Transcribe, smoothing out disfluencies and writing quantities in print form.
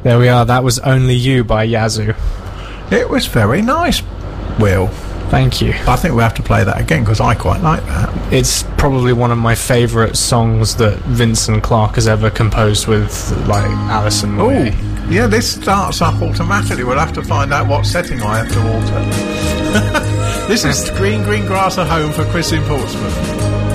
There we are. That was Only You by Yazoo. It was very nice, Will. Thank you. I think we'll have to play that again because I quite like that. It's probably one of my favourite songs that Vincent Clarke has ever composed with, like, Alison Moyet. Oh, yeah, this starts up automatically. We'll have to find out what setting I have to alter. This is Green Green Grass at Home for Chris in Portsmouth.